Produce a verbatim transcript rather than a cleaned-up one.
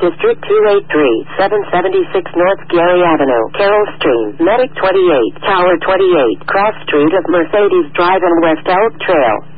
District two eighty-three, seven seventy-six North Gary Avenue, Carroll Stream, Medic twenty-eight, Tower twenty-eight, Cross Street of Mercedes Drive and West Elk Trail.